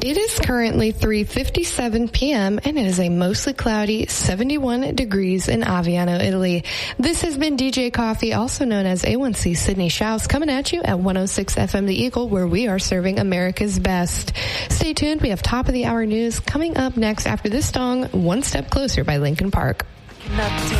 It is currently 3:57 p.m. and it is a mostly cloudy 71 degrees in Aviano, Italy. This has been DJ Coffee, also known as A1C Sydney Shouse, coming at you at 106 FM The Eagle, where we are serving America's best. Stay tuned. We have top of the hour news coming up next after this song, One Step Closer by Linkin Park.